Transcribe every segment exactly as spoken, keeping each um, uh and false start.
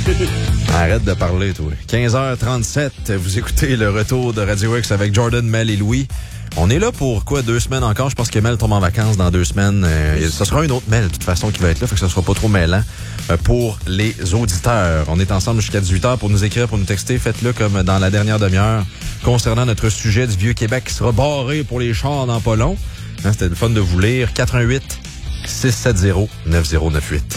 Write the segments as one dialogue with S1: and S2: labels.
S1: Arrête de parler, toi. quinze heures trente-sept, vous écoutez le retour de Radio X avec Jordan, Mel et Louis. On est là pour quoi, deux semaines encore? Je pense que Mel tombe en vacances dans deux semaines. Euh, ce sera une autre Mel, de toute façon, qui va être là, fait que ce sera pas trop mêlant euh, pour les auditeurs. On est ensemble jusqu'à dix-huit heures pour nous écrire, pour nous texter. Faites-le comme dans la dernière demi-heure concernant notre sujet du Vieux-Québec qui sera barré pour les chars dans pas long. Hein, c'était le fun de vous lire. quatre un huit, six sept zéro, neuf zéro neuf huit.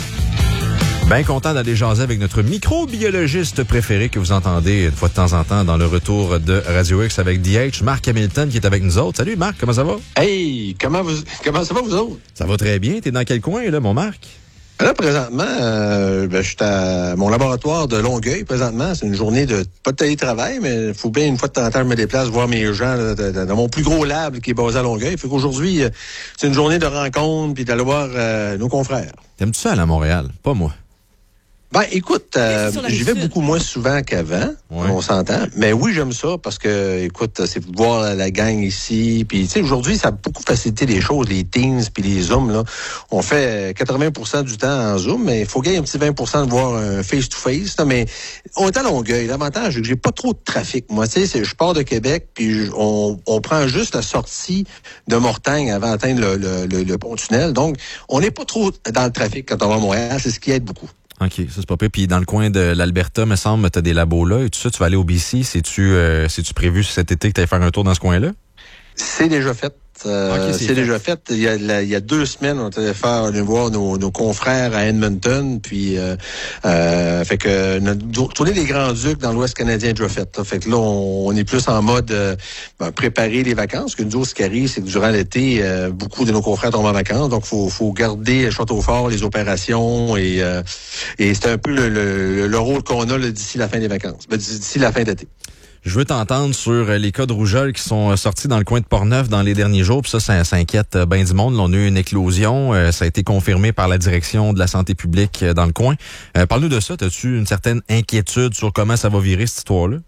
S1: Bien content d'aller jaser avec notre microbiologiste préféré que vous entendez une fois de temps en temps dans le retour de Radio X avec D H, Marc Hamilton qui est avec nous autres. Salut Marc, comment ça va?
S2: Hey, comment vous, comment ça va vous autres?
S1: Ça va très bien. T'es dans quel coin là, mon Marc?
S2: Là, présentement, euh, ben, je suis à mon laboratoire de Longueuil, présentement. C'est une journée de, pas de télétravail, mais il faut bien une fois de temps en temps, je me déplace voir mes gens là, de, de, dans mon plus gros lab qui est basé à Longueuil. Fait qu'aujourd'hui, euh, c'est une journée de rencontre puis d'aller voir euh, nos confrères.
S1: T'aimes-tu ça aller à Montréal? Pas moi.
S2: Ben, écoute, euh, j'y vais beaucoup moins souvent qu'avant, ouais. On s'entend. Mais oui, j'aime ça parce que, écoute, c'est de voir la gang ici. Puis, tu sais, aujourd'hui, ça a beaucoup facilité les choses, les Teams puis les Zooms, là. On fait quatre-vingts pour cent du temps en Zoom, mais il faut gagner un petit vingt pour cent de voir un face-to-face. Là, mais on est à Longueuil. L'avantage, c'est que j'ai pas trop de trafic. Moi, tu sais, je pars de Québec, puis on, on prend juste la sortie de Mortagne avant d'atteindre le, le, le, le pont-tunnel. Donc, on n'est pas trop dans le trafic quand on va à Montréal. C'est ce qui aide beaucoup.
S1: OK, ça c'est pas pire. Puis dans le coin de l'Alberta, me semble, t'as des labos là et tout ça. Tu vas aller au B C. C'est-tu, euh, c'est-tu prévu cet été que tu ailles faire un tour dans ce coin-là?
S2: C'est déjà fait. Euh, okay, c'est c'est fait. déjà fait. Il y, a, la, il y a deux semaines, on allait faire aller voir nos, nos confrères à Edmonton, puis euh, euh, fait que notre tournée des Grands-Ducs dans l'Ouest canadien est déjà faite. Là. Fait que là, on, on est plus en mode euh, ben, préparer les vacances. Que nous autres, ce qui arrive, c'est que durant l'été, euh, beaucoup de nos confrères tombent en vacances, donc faut faut garder le château fort, les opérations, et euh, et c'est un peu le, le, le rôle qu'on a là, d'ici la fin des vacances, ben, d'ici la fin d'été.
S1: Je veux t'entendre sur les cas de rougeole qui sont sortis dans le coin de Portneuf dans les derniers jours. Puis ça, ça, ça inquiète bien du monde. Là, on a eu une éclosion. Euh, ça a été confirmé par la direction de la santé publique dans le coin. Euh, parle-nous de ça. As-tu une certaine inquiétude sur comment ça va virer, cette histoire-là?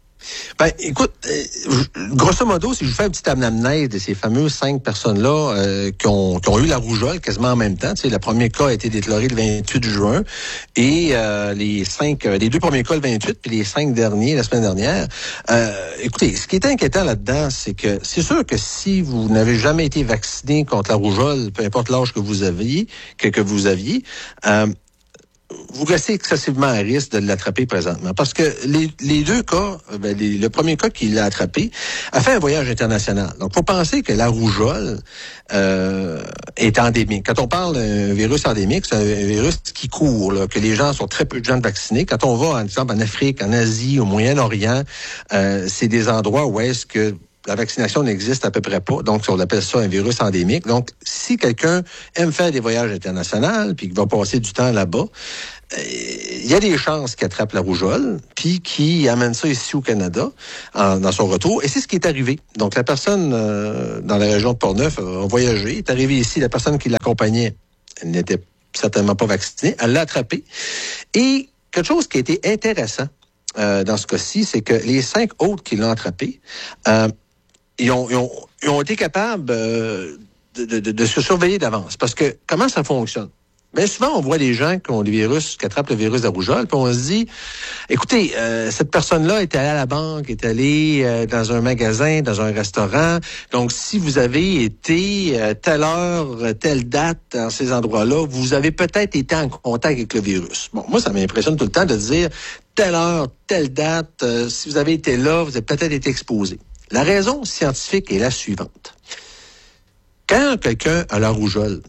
S2: Ben, écoute, euh, grosso modo, si je fais un petit anamnèse de ces fameuses cinq personnes-là euh, qui, ont, qui ont eu la rougeole quasiment en même temps, tu sais, le premier cas a été déclaré le vingt-huit juin et euh, les cinq, euh, les deux premiers cas le vingt-huit, puis les cinq derniers la semaine dernière. Euh, écoutez, ce qui est inquiétant là-dedans, c'est que c'est sûr que si vous n'avez jamais été vacciné contre la rougeole, peu importe l'âge que vous aviez, que, que vous aviez, euh, vous restez excessivement à risque de l'attraper présentement. Parce que les, les deux cas, ben les, le premier cas qui l'a attrapé a fait un voyage international. Donc, faut penser que la rougeole euh, est endémique. Quand on parle d'un virus endémique, c'est un virus qui court, là, que les gens sont très peu de gens vaccinés. Quand on va, par exemple, en Afrique, en Asie, au Moyen-Orient, euh, c'est des endroits où est-ce que la vaccination n'existe à peu près pas. Donc, on appelle ça un virus endémique. Donc, si quelqu'un aime faire des voyages internationaux puis qu'il va passer du temps là-bas, il euh, y a des chances qu'il attrape la rougeole puis qu'il amène ça ici au Canada en, dans son retour. Et c'est ce qui est arrivé. Donc, la personne euh, dans la région de Portneuf a voyagé, est arrivée ici. La personne qui l'accompagnait, elle n'était certainement pas vaccinée. Elle l'a attrapé. Et quelque chose qui a été intéressant euh, dans ce cas-ci, c'est que les cinq autres qui l'ont attrapé, euh, Ils ont, ils, ont, ils ont été capables euh, de, de, de se surveiller d'avance. Parce que comment ça fonctionne? Bien souvent, on voit des gens qui ont des virus, qui attrapent le virus de la rougeole, puis on se dit, écoutez, euh, cette personne-là est allée à la banque, est allée euh, dans un magasin, dans un restaurant. Donc, si vous avez été euh, telle heure, telle date dans ces endroits-là, vous avez peut-être été en contact avec le virus. Bon, moi, ça m'impressionne tout le temps de dire, telle heure, telle date, euh, si vous avez été là, vous avez peut-être été exposé. La raison scientifique est la suivante. Quand quelqu'un a la rougeole,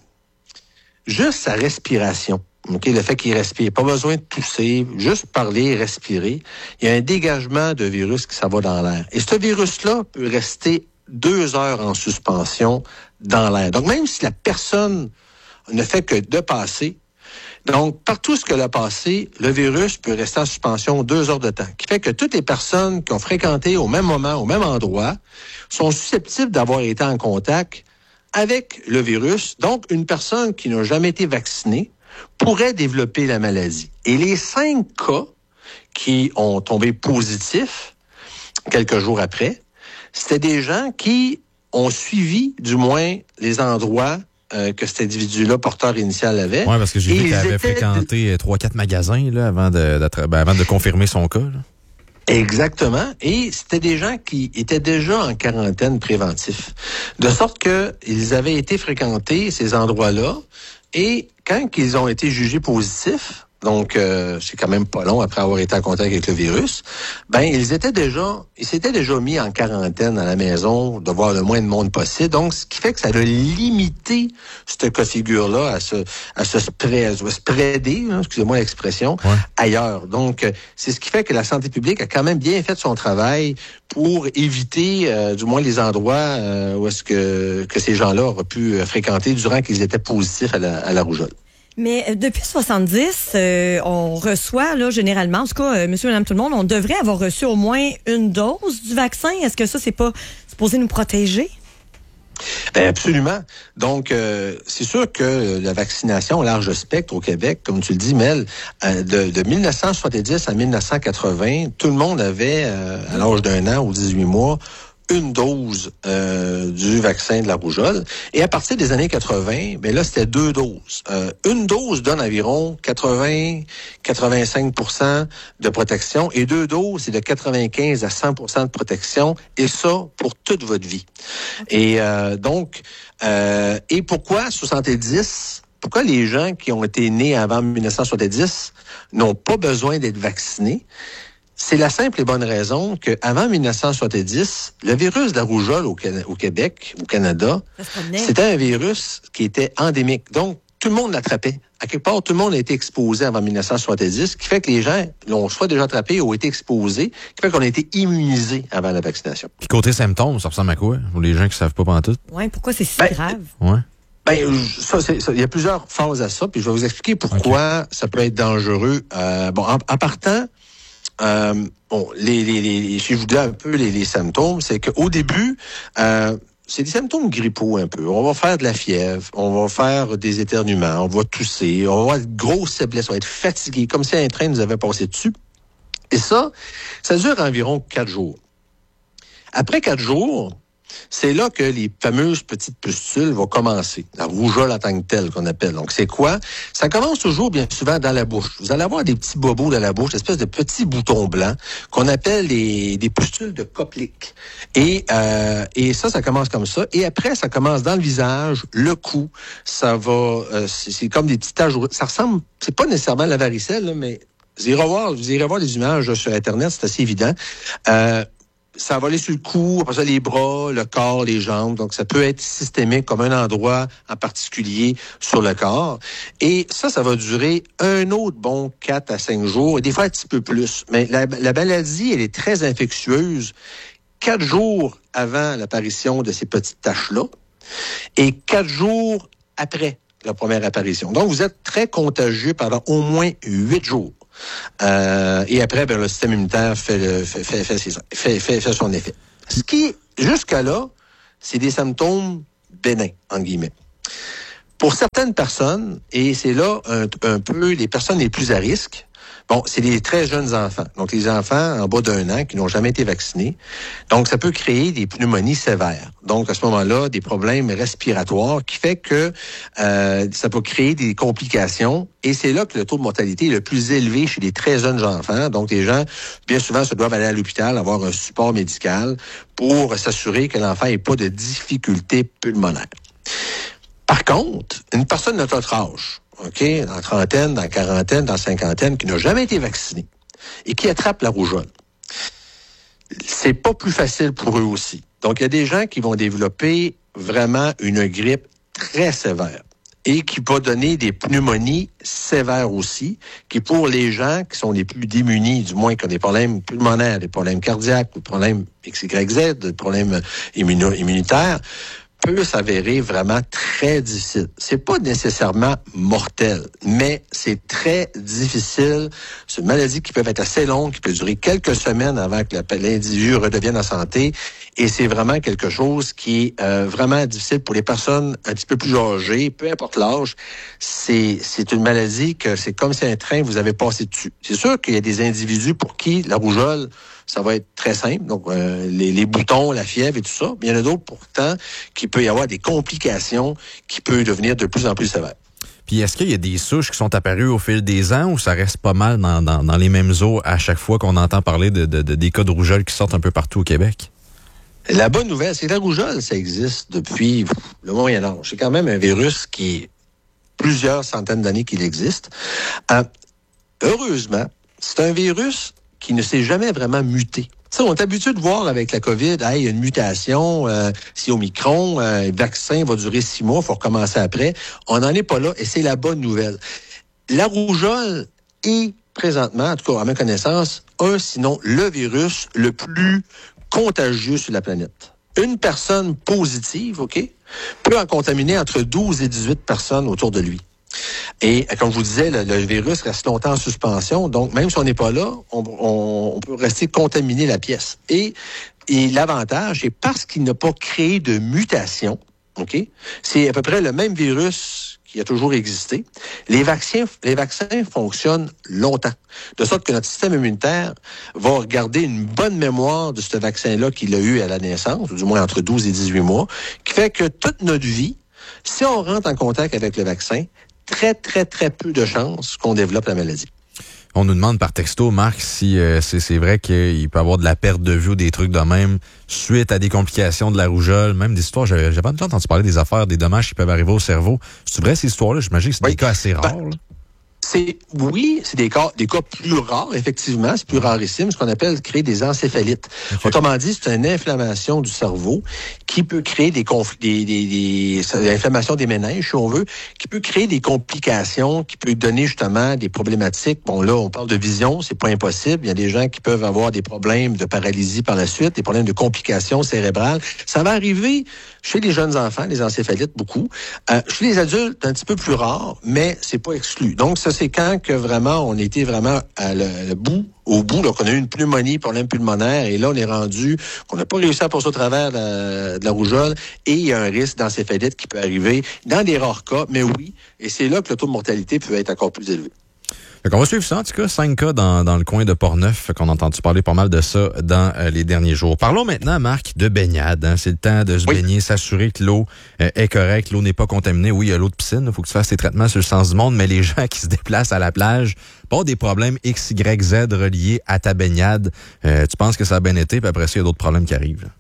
S2: juste sa respiration, okay, le fait qu'il respire, pas besoin de tousser, juste parler, respirer, il y a un dégagement de virus qui s'en va dans l'air. Et ce virus-là peut rester deux heures en suspension dans l'air. Donc, même si la personne ne fait que de passer, donc, partout ce qu'elle a passé, le virus peut rester en suspension deux heures de temps. Ce qui fait que toutes les personnes qui ont fréquenté au même moment, au même endroit, sont susceptibles d'avoir été en contact avec le virus. Donc, une personne qui n'a jamais été vaccinée pourrait développer la maladie. Et les cinq cas qui ont tombé positifs quelques jours après, c'était des gens qui ont suivi, du moins, les endroits euh, que cet individu-là, porteur initial, avait.
S1: Oui, parce que j'ai vu qu'il avait étaient... fréquenté trois quatre magasins là, avant, de, ben, avant de confirmer son cas. Là.
S2: Exactement. Et c'était des gens qui étaient déjà en quarantaine préventif. De sorte que ils avaient été fréquentés, ces endroits-là, et quand ils ont été jugés positifs, donc euh, c'est quand même pas long après avoir été en contact avec le virus, ben ils étaient déjà, ils s'étaient déjà mis en quarantaine à la maison, de voir le moins de monde possible. Donc ce qui fait que ça a limité ce cas de figure-là à se à se spread, à se spreader, hein, excusez-moi l'expression, ouais. ailleurs. Donc euh, c'est ce qui fait que la santé publique a quand même bien fait son travail pour éviter, euh, du moins les endroits euh, où est-ce que que ces gens-là auraient pu euh, fréquenter durant qu'ils étaient positifs à la, à la rougeole.
S3: Mais depuis soixante-dix, euh, on reçoit, là, généralement, en tout cas, euh, monsieur, madame, tout le monde, on devrait avoir reçu au moins une dose du vaccin. Est-ce que ça, c'est pas supposé nous protéger?
S2: Ben absolument. Donc, euh, c'est sûr que la vaccination au large spectre au Québec, comme tu le dis, Mel, euh, de, de dix-neuf cent soixante-dix à dix-neuf cent quatre-vingts, tout le monde avait, euh, à l'âge d'un an ou dix-huit mois, une dose euh, du vaccin de la rougeole. Et à partir des années quatre-vingts, ben là, c'était deux doses. Euh, une dose donne environ quatre-vingts à quatre-vingt-cinq pour cent de protection et deux doses, c'est de quatre-vingt-quinze à cent pour cent de protection, et ça pour toute votre vie. Et euh, donc, euh, et pourquoi soixante-dix? Pourquoi les gens qui ont été nés avant dix-neuf cent soixante-dix n'ont pas besoin d'être vaccinés? C'est la simple et bonne raison qu'avant dix-neuf cent soixante-dix, le virus de la rougeole au, au Québec, au Canada, c'était un virus qui était endémique. Donc, tout le monde l'attrapait. À quelque part, tout le monde a été exposé avant dix-neuf cent soixante-dix, ce qui fait que les gens l'ont soit déjà attrapé ou été exposés, ce qui fait qu'on a été immunisés avant la vaccination.
S1: Puis côté symptômes, ça ressemble à quoi? Pour les gens qui ne savent pas pantoute.
S3: Oui, pourquoi c'est si
S2: ben,
S3: grave?
S1: Ouais.
S2: Ben, ça, c'est, ça, il y a plusieurs phases à ça, puis je vais vous expliquer pourquoi okay. ça peut être dangereux. Euh, bon, en, en partant, Euh, bon, les, les, les, si je vous dis un peu les, les symptômes, c'est qu'au début, euh, c'est des symptômes grippaux un peu. On va faire de la fièvre, on va faire des éternuements, on va tousser, on va avoir de grosses faiblesses, on va être fatigué, comme si un train nous avait passé dessus. Et ça, ça dure environ quatre jours. Après quatre jours, c'est là que les fameuses petites pustules vont commencer. La rougeole en tant que telle qu'on appelle. Donc, c'est quoi? Ça commence toujours bien souvent dans la bouche. Vous allez avoir des petits bobos dans la bouche, espèce de petits boutons blancs qu'on appelle les, des pustules de Koplik. Et, euh, et ça, ça commence comme ça. Et après, ça commence dans le visage, le cou. Ça va, euh, c'est, c'est comme des petites taches. Ça ressemble, c'est pas nécessairement la varicelle, là, mais vous irez voir, vous irez voir les images là, sur Internet, c'est assez évident. Euh, Ça va aller sur le cou, après ça, les bras, le corps, les jambes. Donc, ça peut être systémique comme un endroit en particulier sur le corps. Et ça, ça va durer un autre bon quatre à cinq jours, et des fois un petit peu plus. Mais la, la maladie, elle est très infectieuse quatre jours avant l'apparition de ces petites taches-là et quatre jours après la première apparition. Donc, vous êtes très contagieux pendant au moins huit jours. Euh, et après, ben, le système immunitaire fait, le, fait, fait, fait, fait, fait, fait son effet. Ce qui, jusqu'à là, c'est des symptômes bénins, en guillemets. Pour certaines personnes, et c'est là un, un peu les personnes les plus à risque, bon, c'est les très jeunes enfants. Donc, les enfants en bas d'un an qui n'ont jamais été vaccinés. Donc, ça peut créer des pneumonies sévères. Donc, à ce moment-là, des problèmes respiratoires qui fait que euh, ça peut créer des complications. Et c'est là que le taux de mortalité est le plus élevé chez les très jeunes enfants. Donc, les gens, bien souvent, se doivent aller à l'hôpital, avoir un support médical pour s'assurer que l'enfant n'ait pas de difficultés pulmonaires. Par contre, une personne de notre âge, OK, dans la trentaine, dans la quarantaine, dans la cinquantaine, qui n'a jamais été vacciné et qui attrape la rougeole, c'est pas plus facile pour eux aussi. Donc, il y a des gens qui vont développer vraiment une grippe très sévère et qui va donner des pneumonies sévères aussi, qui pour les gens qui sont les plus démunis, du moins qui ont des problèmes pulmonaires, des problèmes cardiaques, des problèmes X Y Z, des problèmes immuno- immunitaires, peut s'avérer vraiment très difficile. C'est pas nécessairement mortel, mais c'est très difficile. C'est une maladie qui peut être assez longue, qui peut durer quelques semaines avant que l'individu redevienne en santé. et c'est vraiment quelque chose qui est euh, vraiment difficile pour les personnes un petit peu plus âgées, peu importe l'âge. C'est, c'est une maladie que c'est comme si un train vous avait passé dessus. C'est sûr qu'il y a des individus pour qui la rougeole, ça va être très simple. Donc, euh, les, les boutons, la fièvre et tout ça. Mais il y en a d'autres, pourtant, qui peut y avoir des complications qui peuvent devenir de plus en plus sévères.
S1: Puis, est-ce qu'il y a des souches qui sont apparues au fil des ans ou ça reste pas mal dans, dans, dans les mêmes eaux à chaque fois qu'on entend parler de, de, de des cas de rougeole qui sortent un peu partout au Québec?
S2: La bonne nouvelle, c'est que la rougeole, ça existe depuis le Moyen-Âge. C'est quand même un virus qui est plusieurs centaines d'années qu'il existe. Euh, heureusement, c'est un virus qui ne s'est jamais vraiment muté. T'sais, on est habitué de voir avec la COVID, hey, il y a une mutation, euh, si Omicron, euh, le vaccin va durer six mois, il faut recommencer après. On n'en est pas là et c'est la bonne nouvelle. La rougeole est présentement, en tout cas à ma connaissance, un, sinon le virus le plus contagieux sur la planète. Une personne positive, OK, peut en contaminer entre douze et dix-huit personnes autour de lui. Et comme je vous disais, le, le virus reste longtemps en suspension, donc même si on n'est pas là, on, on, on peut rester contaminé la pièce. Et, et l'avantage, c'est parce qu'il n'a pas créé de mutation, OK, c'est à peu près le même virus qui a toujours existé. Les vaccins, les vaccins fonctionnent longtemps, de sorte que notre système immunitaire va garder une bonne mémoire de ce vaccin-là qu'il a eu à la naissance, ou du moins entre douze et dix-huit mois, qui fait que toute notre vie, si on rentre en contact avec le vaccin, très, très, très peu de chances qu'on développe la maladie.
S1: On nous demande par texto, Marc, si euh, c'est, c'est vrai qu'il peut y avoir de la perte de vue ou des trucs de même suite à des complications de la rougeole, même des histoires, j'avais, j'avais entendu parler des affaires, des dommages qui peuvent arriver au cerveau. C'est vrai ces histoires-là? J'imagine que c'est oui. des cas assez rares. Ben,
S2: c'est, oui, c'est des cas, des cas plus rares, effectivement. C'est plus rarissime, ce qu'on appelle créer des encéphalites. Okay. Autrement dit, c'est une inflammation du cerveau qui peut créer des conflits, des, des, des, des inflammations des méninges, si on veut, qui peut créer des complications, qui peut donner justement des problématiques. Bon, là, on parle de vision, c'est pas impossible. Il y a des gens qui peuvent avoir des problèmes de paralysie par la suite, des problèmes de complications cérébrales. Ça va arriver chez les jeunes enfants, les encéphalites, beaucoup. Euh, chez les adultes, un petit peu plus rare, mais c'est pas exclu. Donc, ça, c'est quand que vraiment, on était vraiment à le, le bout, au bout, là, qu'on a eu une pneumonie, problème pulmonaire, et là, on est rendu, qu'on n'a pas réussi à passer au travers de la, de la rougeole, et il y a un risque d'encéphalite qui peut arriver dans des rares cas, mais oui, et c'est là que le taux de mortalité peut être encore plus élevé.
S1: Fait qu'on va suivre ça, en tout cas, cinq cas dans, dans le coin de Portneuf, fait qu'on a entendu parler pas mal de ça dans euh, les derniers jours. Parlons maintenant, Marc, de baignade. Hein. C'est le temps de se oui. baigner, s'assurer que l'eau euh, est correcte, l'eau n'est pas contaminée. Oui, il y a l'eau de piscine, il faut que tu fasses tes traitements sur le sens du monde, mais les gens qui se déplacent à la plage, pas des problèmes X, Y, Z reliés à ta baignade. Euh, tu penses que ça a bien été, puis après ça, il y a d'autres problèmes qui arrivent.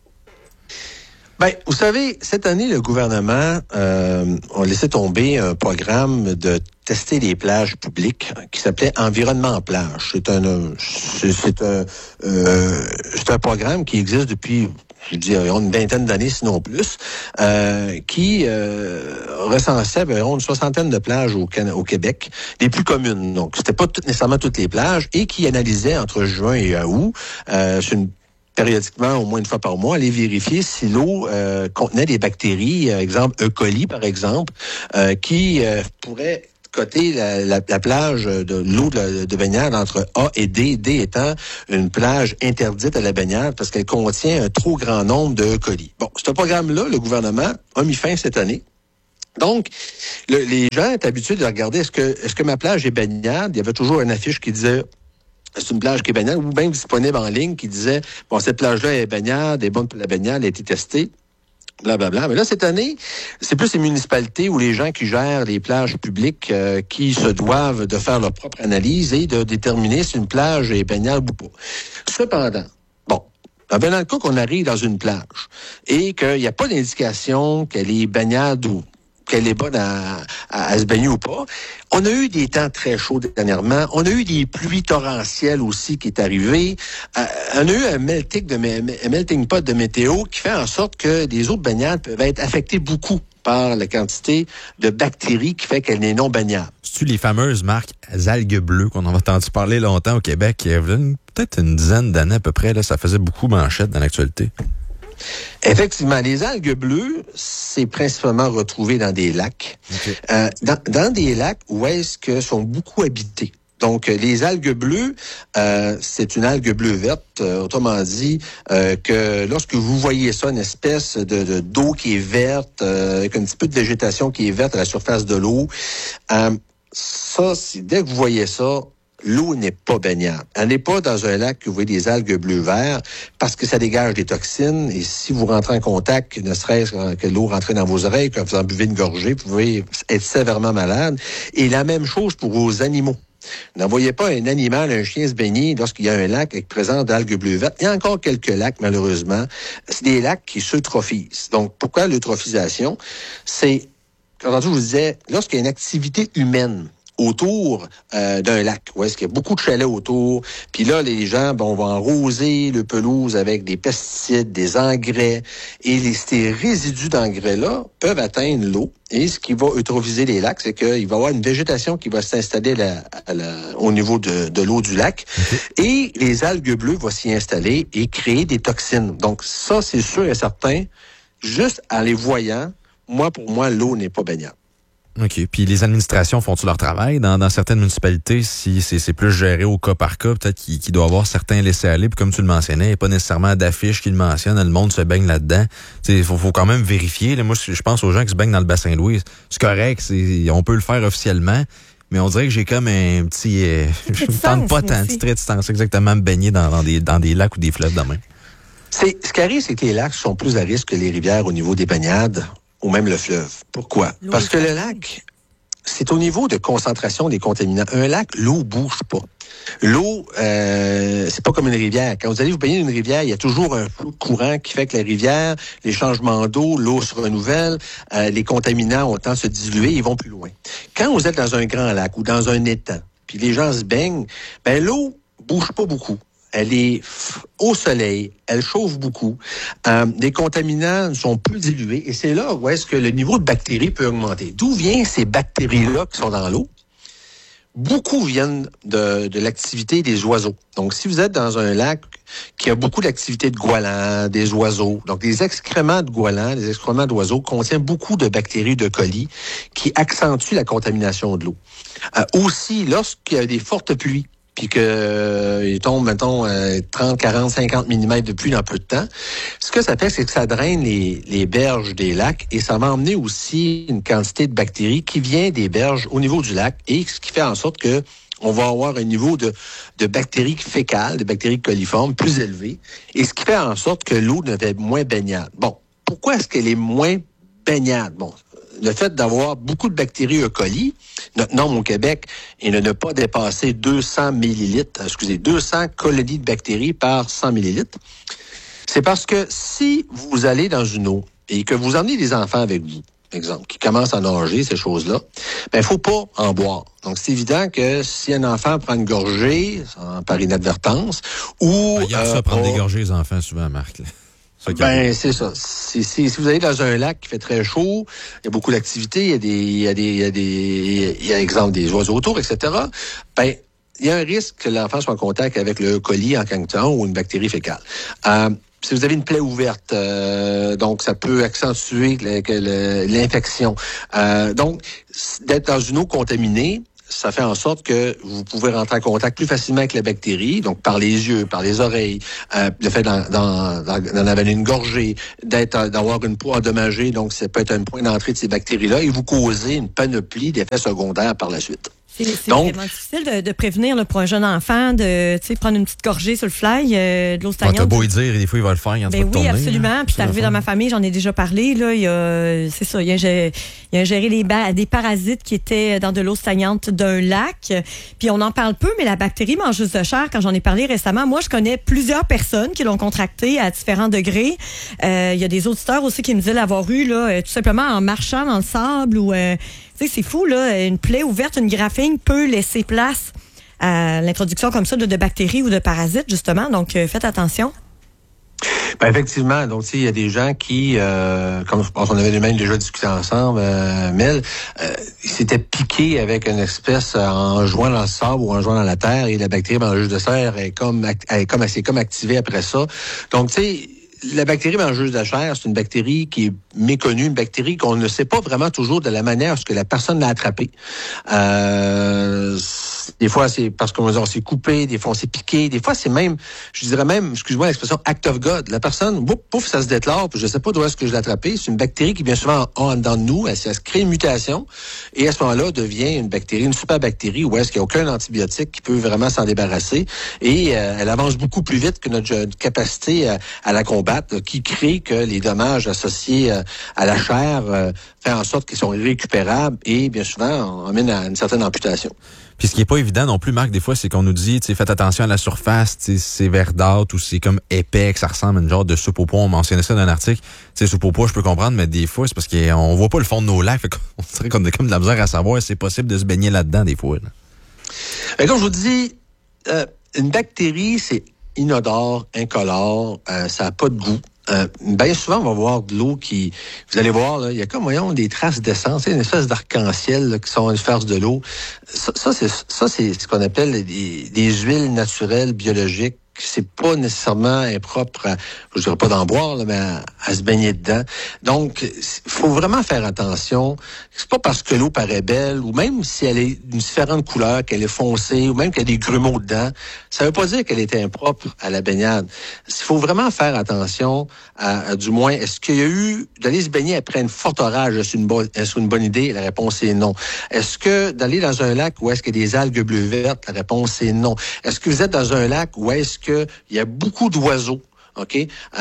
S2: Ben, vous savez, cette année, le gouvernement euh, a laissé tomber un programme de tester les plages publiques qui s'appelait Environnement en plage. C'est un, c'est, c'est un, euh, c'est un programme qui existe depuis, je dirais, une vingtaine d'années, sinon plus, euh, qui euh, recensait environ une soixantaine de plages au, au Québec, les plus communes. Donc, c'était pas tout, nécessairement toutes les plages, et qui analysait entre juin et août, euh, c'est une périodiquement, au moins une fois par mois, aller vérifier si l'eau euh, contenait des bactéries, euh, exemple E. coli, par exemple, euh, qui euh, pourraient coter la, la, la plage de l'eau de, de baignade entre A et D, D étant une plage interdite à la baignade parce qu'elle contient un trop grand nombre de E. coli. Bon, ce programme-là, le gouvernement a mis fin cette année. Donc, le, les gens étaient habitués de regarder, est-ce que, est-ce que ma plage est baignade? Il y avait toujours une affiche qui disait c'est une plage qui est baignade, ou même disponible en ligne, qui disait, bon, cette plage-là est baignade, est bonne pour la baignade, elle a été testée, blablabla. Mais là, cette année, c'est plus les municipalités ou les gens qui gèrent les plages publiques euh, qui se doivent de faire leur propre analyse et de déterminer si une plage est baignade ou pas. Cependant, bon, dans le cas qu'on arrive dans une plage et qu'il n'y a pas d'indication qu'elle est baignade ou qu'elle est bonne à, à, à se baigner ou pas. On a eu des temps très chauds dernièrement. On a eu des pluies torrentielles aussi qui est arrivé. Euh, on a eu un melting, de, un melting pot de météo qui fait en sorte que les eaux de baignade peuvent être affectées beaucoup par la quantité de bactéries qui fait qu'elle n'est non baignable.
S1: C'est-tu les fameuses marques algues bleues qu'on en a entendu parler longtemps au Québec? Il y a peut-être une dizaine d'années à peu près, là, ça faisait beaucoup manchette dans l'actualité.
S2: Effectivement, les algues bleues, c'est principalement retrouvé dans des lacs. Okay. Euh, dans, dans des lacs où est-ce que sont beaucoup habités. Donc, les algues bleues, euh, c'est une algue bleu-verte, euh, autrement dit, euh, que lorsque vous voyez ça, une espèce de, de d'eau qui est verte, euh, avec un petit peu de végétation qui est verte à la surface de l'eau, euh, ça, c'est, dès que vous voyez ça, l'eau n'est pas baignable. Elle n'est pas dans un lac que vous voyez des algues bleu-vert parce que ça dégage des toxines et si vous rentrez en contact, ne serait-ce que l'eau rentre dans vos oreilles, quand vous en buvez une gorgée, vous pouvez être sévèrement malade. Et la même chose pour vos animaux. N'envoyez pas un animal, un chien se baigner lorsqu'il y a un lac avec présence d'algues bleu-vertes. Il y a encore quelques lacs, malheureusement. C'est des lacs qui s'eutrophisent. Donc, pourquoi l'eutrophisation? C'est, quand je vous disais, lorsqu'il y a une activité humaine autour euh, d'un lac, où est-ce qu'il y a beaucoup de chalets autour, puis là, les gens bon, vont arroser le pelouse avec des pesticides, des engrais, et les, ces résidus d'engrais-là peuvent atteindre l'eau. Et ce qui va eutrophiser les lacs, c'est qu'il va y avoir une végétation qui va s'installer la, à la, au niveau de, de l'eau du lac, okay. Et les algues bleues vont s'y installer et créer des toxines. Donc ça, c'est sûr et certain, juste en les voyant, moi, pour moi, l'eau n'est pas baignable.
S1: OK. Puis les administrations font-tu leur travail? Dans, dans certaines municipalités, si c'est, c'est plus géré au cas par cas, peut-être qu'il, qu'il doit y avoir certains laissés-aller. Puis comme tu le mentionnais, il n'y a pas nécessairement d'affiches qui le mentionnent. Le monde se baigne là-dedans. Il faut, faut quand même vérifier. Là, moi, je pense aux gens qui se baignent dans le bassin Louis. C'est correct. C'est, on peut le faire officiellement. Mais on dirait que j'ai comme un petit... Euh, je ne tente pas tant. Un petit trait de distance, exactement, me baigner dans, dans, des, dans des lacs ou des fleuves de même.
S2: C'est, ce qui arrive, c'est que les lacs sont plus à risque que les rivières au niveau des baignades. Ou même le fleuve. Pourquoi? L'eau Parce que le lac, c'est au niveau de concentration des contaminants. Un lac, l'eau bouge pas. L'eau, euh, c'est pas comme une rivière. Quand vous allez vous baigner dans une rivière, il y a toujours un flot de courant qui fait que la rivière, les changements d'eau, l'eau se renouvelle, euh, les contaminants ont tendance à se diluer, ils vont plus loin. Quand vous êtes dans un grand lac ou dans un étang, puis les gens se baignent, ben l'eau bouge pas beaucoup. Elle est au soleil, elle chauffe beaucoup. Euh, les contaminants sont peu dilués et c'est là où est-ce que le niveau de bactéries peut augmenter. D'où viennent ces bactéries-là qui sont dans l'eau? Beaucoup viennent de, de l'activité des oiseaux. Donc, si vous êtes dans un lac qui a beaucoup d'activité de goélands, des oiseaux, donc les excréments de goélands, les excréments d'oiseaux contiennent beaucoup de bactéries de colis qui accentuent la contamination de l'eau. Euh, aussi, lorsqu'il y a des fortes pluies, puis qu'il euh, tombe, mettons, euh, trente, quarante, cinquante millimètres de pluie dans peu de temps, ce que ça fait, c'est que ça draine les, les berges des lacs et ça va emmener aussi une quantité de bactéries qui vient des berges au niveau du lac et ce qui fait en sorte que on va avoir un niveau de, de bactéries fécales, de bactéries coliformes plus élevé et ce qui fait en sorte que l'eau devient moins baignable. Bon, pourquoi est-ce qu'elle est moins baignable? Bon, le fait d'avoir beaucoup de bactéries E. coli, notre norme au Québec est de ne pas dépasser deux cents millilitres, excusez, deux cents colonies de bactéries par cent millilitres. C'est parce que si vous allez dans une eau et que vous emmenez des enfants avec vous, exemple, qui commencent à nager, ces choses-là, ben, il faut pas en boire. Donc, c'est évident que si un enfant prend une gorgée, par inadvertance, ou...
S1: Ben, il y a euh, ça, prendre des gorgées, les enfants, souvent, Marc, là.
S2: Ça ben, c'est ça. Si, si, si vous allez dans un lac qui fait très chaud, il y a beaucoup d'activités, il y a des, il y a des, il y a des, il y a exemple des oiseaux autour, et cetera. Ben, il y a un risque que l'enfant soit en contact avec le colis en tant que tel ou une bactérie fécale. Euh, si vous avez une plaie ouverte, euh, donc ça peut accentuer le, le, l'infection. Euh, donc, d'être dans une eau contaminée, ça fait en sorte que vous pouvez rentrer en contact plus facilement avec la bactérie, donc par les yeux, par les oreilles, euh, le fait d'en, d'en, d'en avaler une gorgée, d'être, d'avoir une peau endommagée, donc ça peut être un point d'entrée de ces bactéries-là et vous causer une panoplie d'effets secondaires par la suite.
S3: C'est, c'est donc, vraiment difficile de, de prévenir là, pour un jeune enfant de prendre une petite gorgée sur le fly, euh, de l'eau stagnante.
S1: Ah, t'as beau y dire, des fois il va le faire, il en
S3: ben
S1: va
S3: oui,
S1: tourner. Oui,
S3: absolument. Puis c'est arrivé dans ma famille, j'en ai déjà parlé. Là, il y a, c'est ça, il y a, il y a géré les ba- des parasites qui étaient dans de l'eau stagnante d'un lac. Puis on en parle peu, mais la bactérie mangeuse de chair, quand j'en ai parlé récemment, moi je connais plusieurs personnes qui l'ont contractée à différents degrés. Euh, il y a des auditeurs aussi qui me disaient l'avoir eu là, tout simplement en marchant dans le sable ou euh, tu sais, c'est fou, là. Une plaie ouverte, une graphine peut laisser place à l'introduction comme ça de, de bactéries ou de parasites, justement. Donc, euh, faites attention.
S2: Ben effectivement, donc tu sais, il y a des gens qui, euh, comme je pense qu'on avait même déjà discuté ensemble, euh, Mel, euh, ils s'étaient piqués avec une espèce euh, en jouant dans le sable ou en jouant dans la terre et la bactérie mangeuse de chair est comme, est comme, elle s'est comme activée après ça. Donc, tu sais, la bactérie mangeuse de chair, c'est une bactérie qui est méconnue, une bactérie qu'on ne sait pas vraiment toujours de la manière dont la personne l'a attrapée. Euh, des fois, c'est parce qu'on s'est coupé, des fois, on s'est piqué, des fois, c'est même, je dirais même, excuse-moi l'expression, act of God. La personne, pouf, pouf, ça se déclare, puis je sais pas d'où est-ce que je l'ai attrapé. C'est une bactérie qui, bien souvent, en dedans de nous, elle, elle se crée une mutation, et à ce moment-là, devient une bactérie, une super bactérie, où est-ce qu'il n'y a aucun antibiotique qui peut vraiment s'en débarrasser, et euh, elle avance beaucoup plus vite que notre, notre capacité à, à la combattre, là, qui crée que les dommages associés euh, à la chair euh, fait en sorte qu'ils sont irrécupérables, et bien souvent, on amène à une certaine amputation.
S1: Puis ce qui est pas évident non plus, Marc, des fois, c'est qu'on nous dit, tu sais, faites attention à la surface, tu sais, c'est verdâtre ou c'est comme épais, que ça ressemble à une genre de soupe au pois. On mentionnait ça dans un article. Tu sais, soupe au pois, je peux comprendre, mais des fois, c'est parce qu'on voit pas le fond de nos lacs. Fait qu'on dirait qu'on a comme de la misère à savoir si c'est possible de se baigner là-dedans, des fois. Là.
S2: Et comme je vous dis, euh, une bactérie, c'est inodore, incolore, euh, ça n'a pas de goût. Euh, bien souvent, on va voir de l'eau qui... Vous allez voir, là, il y a comme, voyons, des traces d'essence, une espèce d'arc-en-ciel là, qui sont une farce de l'eau. Ça, ça, c'est, ça, c'est ce qu'on appelle des, des huiles naturelles biologiques. C'est pas nécessairement impropre à, je dirais pas d'en boire, là, mais à, à se baigner dedans. Donc, il faut vraiment faire attention. C'est pas parce que l'eau paraît belle, ou même si elle est d'une différente couleur, qu'elle est foncée, ou même qu'il y a des grumeaux dedans, ça veut pas dire qu'elle est impropre à la baignade. Il faut vraiment faire attention à, à du moins, est-ce qu'il y a eu, d'aller se baigner après une forte orage, est-ce une bonne, est-ce une bonne idée? La réponse est non. Est-ce que d'aller dans un lac où est-ce qu'il y a des algues bleues-vertes? La réponse est non. Est-ce que vous êtes dans un lac où est-ce que il y a beaucoup d'oiseaux, OK?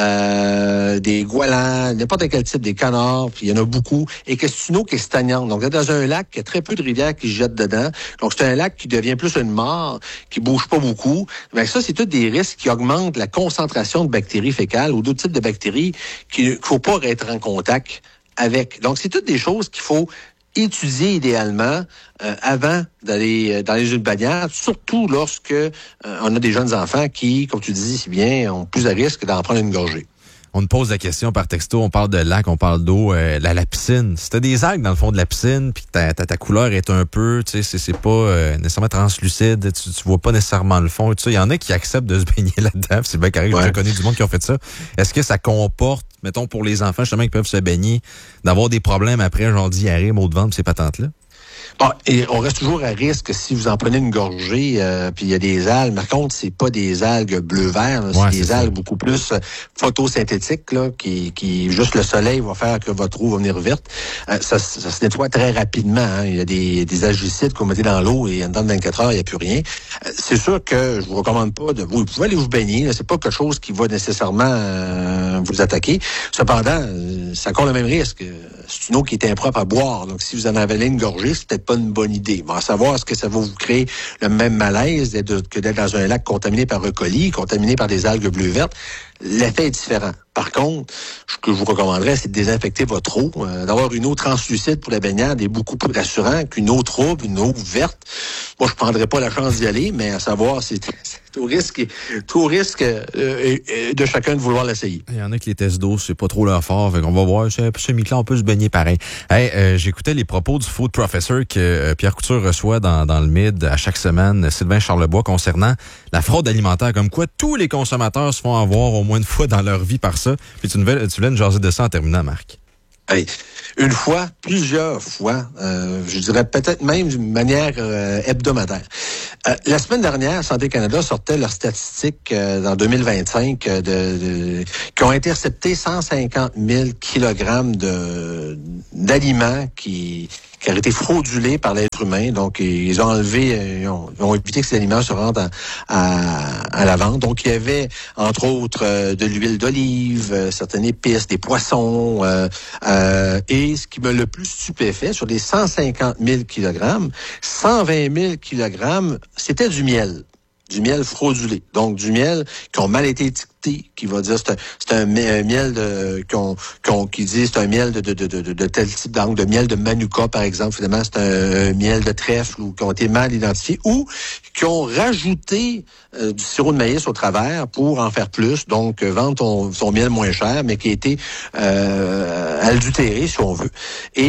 S2: Euh, des goélands, n'importe quel type, des canards, puis il y en a beaucoup, et que c'est une eau qui est stagnante. Donc, vous êtes dans un lac qui a très peu de rivières qui se jettent dedans. Donc, c'est un lac qui devient plus une mare, qui bouge pas beaucoup. Mais ça, c'est tous des risques qui augmentent la concentration de bactéries fécales ou d'autres types de bactéries qu'il ne faut pas être en contact avec. Donc, c'est toutes des choses qu'il faut étudier idéalement euh, avant d'aller euh, dans les jeux de baignade, surtout lorsque euh, on a des jeunes enfants qui, comme tu dis si bien, ont plus de risque d'en prendre une gorgée.
S1: On nous pose la question par texto, on parle de lac, on parle d'eau, euh, la, la piscine. Si t'as des algues dans le fond de la piscine, puis que ta, ta, ta couleur est un peu, tu sais, c'est, c'est pas euh, nécessairement translucide, tu, tu vois pas nécessairement le fond, il y en a qui acceptent de se baigner là-dedans, c'est bien carré, ouais. Je connais du monde qui ont fait ça. Est-ce que ça comporte, mettons pour les enfants justement qui peuvent se baigner, d'avoir des problèmes après, genre diarrhée, maux de ventre, ces patentes-là?
S2: Bon, et on reste toujours à risque si vous en prenez une gorgée, euh, puis il y a des algues. Par contre, c'est pas des algues bleu-vert, c'est ouais, des c'est algues ça. Beaucoup plus euh, photosynthétiques, là, qui, qui juste le soleil va faire que votre eau va venir verte. Euh, ça, ça se nettoie très rapidement. Hein. Il y a des, des algicides qu'on mettait dans l'eau et en dedans de vingt-quatre heures, il n'y a plus rien. Euh, c'est sûr que je vous recommande pas de vous. Vous pouvez aller vous baigner. Là, c'est pas quelque chose qui va nécessairement euh, vous attaquer. Cependant, euh, ça court le même risque. C'est une eau qui est impropre à boire. Donc, si vous en avez une gorgée, c'est peut-être pas une bonne idée. Bon, à savoir, est-ce que ça va vous créer le même malaise d'être, que d'être dans un lac contaminé par E. coli, contaminé par des algues bleues-vertes? L'effet est différent. Par contre, ce que je vous recommanderais, c'est de désinfecter votre eau. Euh, d'avoir une eau translucide pour la baignade est beaucoup plus rassurant qu'une eau trouble, une eau verte. Moi, je prendrais pas la chance d'y aller, mais à savoir, c'est, c'est au risque, tout risque euh, de chacun de vouloir l'essayer.
S1: Il y en a qui les tests d'eau, c'est pas trop leur fort. Fait qu'on va voir, ce, ce mi-là, on peut se baigner pareil. Hey, euh, j'écoutais les propos du food professor que euh, Pierre Couture reçoit dans, dans le Mid à chaque semaine, Sylvain Charlebois, concernant la fraude alimentaire. Comme quoi, tous les consommateurs se font avoir au moins une fois dans leur vie par ça. Puis tu, nouvelle, tu voulais nous jaser de ça en terminant, Marc.
S2: Hey, une fois, plusieurs fois, euh, je dirais peut-être même d'une manière euh, hebdomadaire. Euh, la semaine dernière, Santé Canada sortait leurs statistiques euh, dans deux mille vingt-cinq euh, de, de, qui ont intercepté cent cinquante mille kilogrammes de, d'aliments qui, qui auraient été fraudulés par l'être humain. Donc, ils ont enlevé, ils ont, ils ont évité que ces aliments se rendent à, à, à la vente. Donc, il y avait, entre autres, euh, de l'huile d'olive, euh, certaines épices, des poissons, euh, euh, et ce qui m'a le plus stupéfait, sur les cent cinquante mille kilogrammes, cent vingt mille kilogrammes, c'était du miel. Du miel fraudulé. Donc, du miel qui ont mal été étiqueté, qui va dire c'est un, c'est un, un miel de, qu'on, qu'on, qui dit c'est un miel de, de, de, de, de tel type d'angle, de miel de Manuka, par exemple. Finalement, c'est un, un miel de trèfle ou qui ont été mal identifiés ou qui ont rajouté euh, du sirop de maïs au travers pour en faire plus. Donc, euh, vendre ton, son miel moins cher, mais qui a été euh, adultéré, si on veut. Et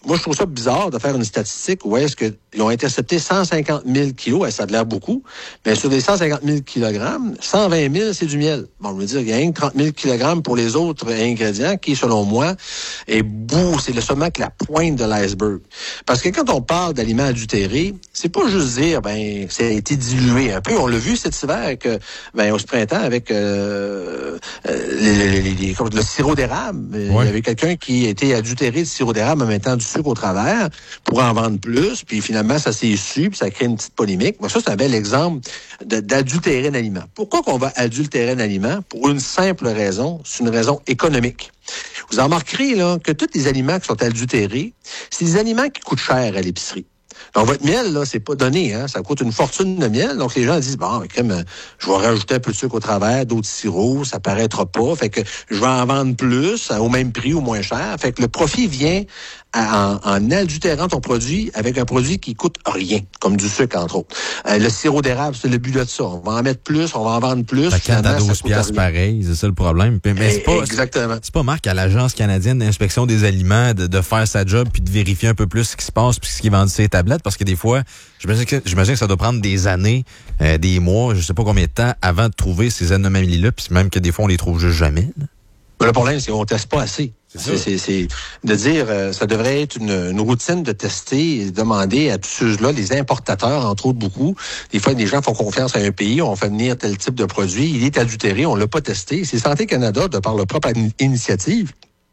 S2: moi, je trouve ça bizarre de faire une statistique où est-ce qu'ils ont intercepté cent cinquante mille kilos, et ça a l'air beaucoup, mais sur les cent cinquante mille kilogrammes, cent vingt mille, c'est du miel. Bon, je veux dire, il y a rien que trente mille kilogrammes pour les autres ingrédients qui, selon moi, est bout, c'est le seulement que la pointe de l'iceberg. Parce que quand on parle d'aliments adultérés, c'est pas juste dire, ben, ça a été dilué un peu. On l'a vu cet hiver avec, ben, au printemps avec euh, les, les, les, les, le sirop d'érable. Ouais. Il y avait quelqu'un qui a été adultéré de sirop d'érable en mettant du sucre au travers pour en vendre plus, puis finalement, ça s'est su, puis ça crée une petite polémique. Mais ça, c'est un bel exemple de, d'adultérer un aliment. Pourquoi qu'on va adultérer un aliment? Pour une simple raison, c'est une raison économique. Vous en remarquerez là, que tous les aliments qui sont adultérés, c'est des aliments qui coûtent cher à l'épicerie. Donc, votre miel, là, c'est pas donné, hein. Ça coûte une fortune de miel. Donc, les gens disent, bon, crème, je vais rajouter un peu de sucre au travers, d'autres sirops, ça paraîtra pas. Fait que je vais en vendre plus, au même prix ou moins cher. Fait que le profit vient en, en adultérant ton produit avec un produit qui coûte rien, comme du sucre, entre autres. Euh, le sirop d'érable, c'est le but de ça. On va en mettre plus, on va en vendre plus.
S1: La canne à douze piastres pareil, c'est ça le problème. Mais c'est pas,
S2: exactement.
S1: C'est pas Marc à l'Agence canadienne d'inspection des aliments de, de faire sa job puis de vérifier un peu plus ce qui se passe puis ce qui est vendu sur les tablettes, parce que des fois, j'imagine que, j'imagine que ça doit prendre des années, euh, des mois, je sais pas combien de temps avant de trouver ces anomalies-là, puis même que des fois on les trouve juste jamais. Là.
S2: Le problème, c'est qu'on teste pas assez. C'est, c'est, c'est de dire, euh, ça devrait être une, une routine de tester et demander à tous ceux-là, les importateurs, entre autres beaucoup. Des fois, les gens font confiance à un pays, on fait venir tel type de produit, il est adultéré, on l'a pas testé. C'est Santé Canada, de par leur propre initiative,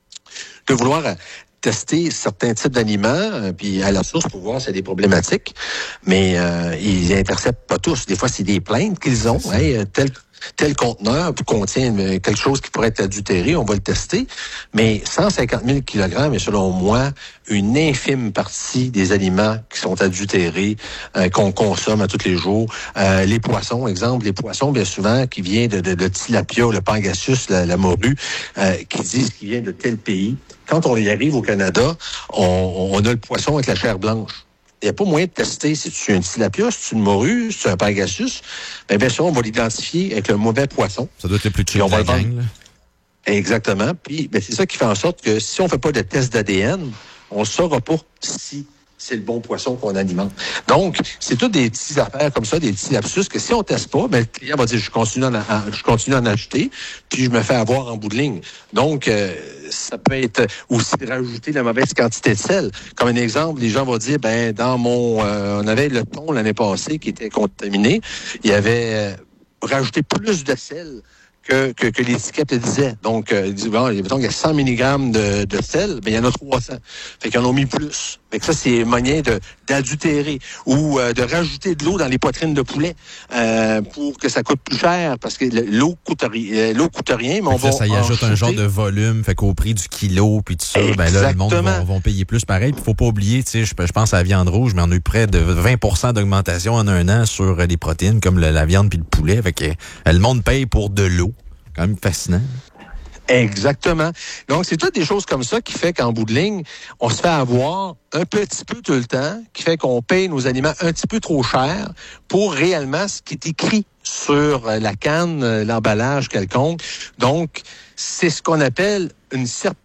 S2: de vouloir tester certains types d'aliments, euh, puis à la source pour voir s'il y a des problématiques. Mais euh, ils interceptent pas tous. Des fois, c'est des plaintes qu'ils ont. Hey, tel tel conteneur contient quelque chose qui pourrait être adultéré, on va le tester. Mais cent cinquante mille kilogrammes est, selon moi, une infime partie des aliments qui sont adultérés, euh, qu'on consomme à tous les jours. Euh, les poissons, exemple, les poissons, bien souvent, qui viennent de, de, de tilapia, le pangasius, la, la morue, euh, qui disent qu'ils viennent de tel pays. Quand on y arrive au Canada, on, on a le poisson avec la chair blanche. Il n'y a pas moyen de tester si tu es un tilapia, si tu es une morue, si tu es un pangasius. Bien, bien sûr, on va l'identifier avec le mauvais poisson.
S1: Ça doit être le plus cheap de la gang, là.
S2: Exactement. Puis, ben, c'est ça qui fait en sorte que si on ne fait pas de test d'A D N, on ne saura pas si c'est le bon poisson qu'on alimente. Donc, c'est toutes des petites affaires comme ça, des petits lapsus que si on ne teste pas, ben, le client va dire, je continue, à en, je continue à en acheter, puis je me fais avoir en bout de ligne. Donc, euh, ça peut être aussi de rajouter la mauvaise quantité de sel. Comme un exemple, les gens vont dire, ben dans mon... Euh, on avait le thon l'année passée qui était contaminé. Il y avait euh, rajouté plus de sel que, que, que l'étiquette le disait. Donc, euh, bon, il y a cent milligrammes de, de sel, mais il y en a trois cents. Fait qu'ils en ont mis plus. Fait que ça, c'est moyen de, d'adultérer ou euh, de rajouter de l'eau dans les poitrines de poulet euh, pour que ça coûte plus cher, parce que l'eau coûte, euh, l'eau coûte rien, mais on
S1: ça,
S2: va
S1: ça y ajoute un genre de volume, fait qu'au prix du kilo, puis tout ça, ben là, le monde vont, vont payer plus pareil. Puis faut pas oublier, tu sais, je, je pense à la viande rouge, mais on a eu près de vingt pour cent d'augmentation en un an sur les protéines, comme le, la viande puis le poulet. Fait que euh, le monde paye pour de l'eau. Quand même fascinant.
S2: Exactement. Donc, c'est toutes des choses comme ça qui fait qu'en bout de ligne, on se fait avoir un petit peu tout le temps, qui fait qu'on paye nos aliments un petit peu trop cher pour réellement ce qui est écrit sur la canne, l'emballage quelconque. Donc, c'est ce qu'on appelle une certaine...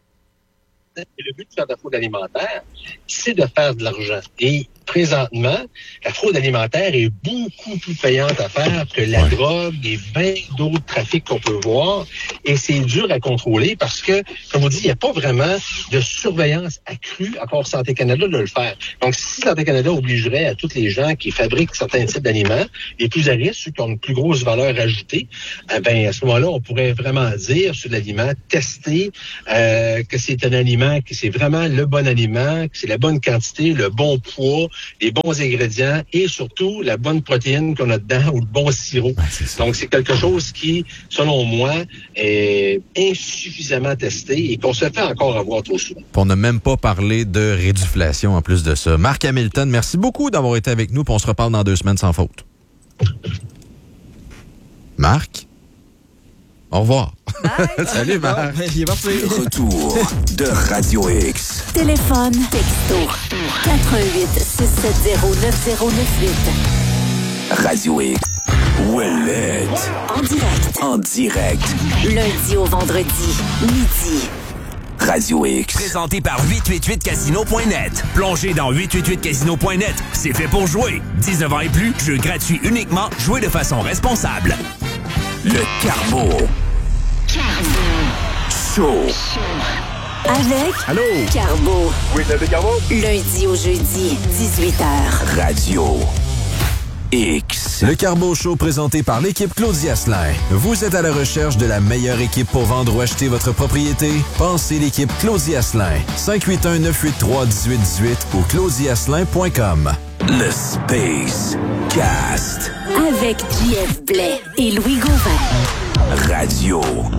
S2: Et le but de faire de la fraude alimentaire, c'est de faire de l'argent. Et présentement, la fraude alimentaire est beaucoup plus payante à faire que la ouais. drogue et bien d'autres trafics qu'on peut voir. Et c'est dur à contrôler parce que, comme on dit, il n'y a pas vraiment de surveillance accrue à part Santé Canada de le faire. Donc, si Santé Canada obligerait à tous les gens qui fabriquent certains types d'aliments, les plus à risque, ceux qui ont une plus grosse valeur ajoutée, eh ben, à ce moment-là, on pourrait vraiment dire sur l'aliment, tester euh, que c'est un aliment, que c'est vraiment le bon aliment, que c'est la bonne quantité, le bon poids, les bons ingrédients et surtout la bonne protéine qu'on a dedans ou le bon sirop. Ah, c'est Donc, c'est quelque chose qui, selon moi, est insuffisamment testé et qu'on se fait encore avoir trop souvent.
S1: On n'a même pas parlé de réduflation en plus de ça. Marc Hamilton, merci beaucoup d'avoir été avec nous, puis on se reparle dans deux semaines sans faute. Marc? Au revoir. Salut, Marc.
S4: Il est parti. Retour de Radio X.
S5: Téléphone, texto, quatre un huit six sept zéro neuf zéro neuf huit.
S4: Radio X. Ouellet.
S5: En direct.
S4: En direct.
S5: Lundi au vendredi, midi.
S4: Radio X.
S6: Présenté par huit cent quatre-vingt-huit casino point net. Plongez dans huit cent quatre-vingt-huit casino point net. C'est fait pour jouer. dix-neuf ans et plus, jeu gratuit uniquement. Jouez de façon responsable.
S4: Le Carbo. Show.
S5: Avec
S1: Allô?
S5: Carbo.
S7: Oui, c'est le Carbo.
S5: Lundi au jeudi, dix-huit heures.
S4: Radio X.
S1: Le Carbo Show présenté par l'équipe Claudia Asselin. Vous êtes à la recherche de la meilleure équipe pour vendre ou acheter votre propriété? Pensez l'équipe Claudia Asselin. cinq huit un, neuf huit trois, un huit un huit ou claudia asselin point com.
S4: Le Space Cast.
S5: Avec J F Blais et Louis Gauvin.
S4: Radio